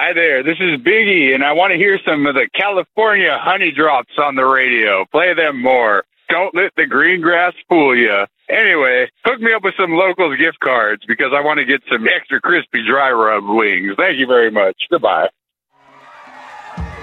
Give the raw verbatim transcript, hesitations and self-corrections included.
Hi there, this is Biggie, and I want to hear some of the California honey drops on the radio. Play them more. Don't let the green grass fool you. Anyway, hook me up with some Locals gift cards because I want to get some extra crispy dry rub wings. Thank you very much. Goodbye.